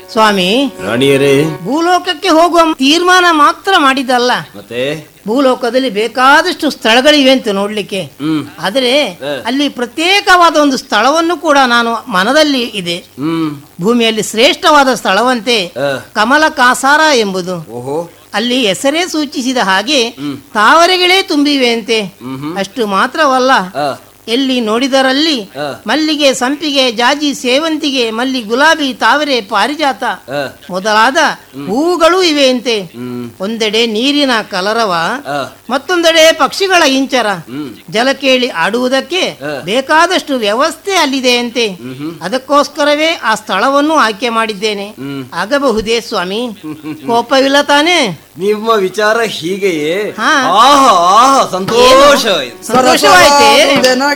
ಸ್ವಾಮಿ, ರಾಣಿಯರೇ, ಭೂಲೋಕಕ್ಕೆ ಹೋಗುವ ತೀರ್ಮಾನ ಮಾತ್ರ ಮಾಡಿದ್ದಲ್ಲ, ಮತ್ತೆ ಭೂಲೋಕದಲ್ಲಿ ಬೇಕಾದಷ್ಟು ಸ್ಥಳಗಳಿವೆ ಅಂತ ನೋಡ್ಲಿಕ್ಕೆ. ಆದರೆ ಅಲ್ಲಿ ಪ್ರತ್ಯೇಕವಾದ ಒಂದು ಸ್ಥಳವನ್ನು ಕೂಡ ನಾನು ಮನದಲ್ಲಿ ಇದೆ. ಭೂಮಿಯಲ್ಲಿ ಶ್ರೇಷ್ಠವಾದ ಸ್ಥಳವಂತೆ ಕಮಲ ಕಾಸಾರ ಎಂಬುದು. ಓಹೋ, ಅಲ್ಲಿ ಹೆಸರೇ ಸೂಚಿಸಿದ ಹಾಗೆ ತಾವರೆಗಳೇ ತುಂಬಿವೆ ಅಂತೆ. ಅಷ್ಟು ಮಾತ್ರವಲ್ಲ, ಎಲ್ಲಿ ನೋಡಿದರಲ್ಲಿ ಮಲ್ಲಿಗೆ, ಸಂಪಿಗೆ, ಜಾಜಿ, ಸೇವಂತಿಗೆ, ಮಲ್ಲಿ, ಗುಲಾಬಿ, ತಾವರೆ, ಪಾರಿಜಾತ ಮೊದಲಾದ ಹೂವುಗಳು ಇವೆ ಅಂತೆ. ಒಂದೆಡೆ ನೀರಿನ ಕಲರವ, ಮತ್ತೊಂದೆಡೆ ಪಕ್ಷಿಗಳ ಇಂಚರ, ಜಲ ಕೇಳಿ ಆಡುವುದಕ್ಕೆ ಬೇಕಾದಷ್ಟು ವ್ಯವಸ್ಥೆ ಅಲ್ಲಿದೆ ಅಂತೆ. ಅದಕ್ಕೋಸ್ಕರವೇ ಆ ಸ್ಥಳವನ್ನು ಆಯ್ಕೆ ಮಾಡಿದ್ದೇನೆ. ಆಗಬಹುದೇ ಸ್ವಾಮಿ? ಕೋಪವಿಲ್ಲ ತಾನೇ? ನಿಮ್ಮ ವಿಚಾರ ಹೀಗೆಯೇ? ಹಾ. ಆಹಾ, ಸಂತೋಷ. ಸಂತೋಷವಾಯ್ತೆ.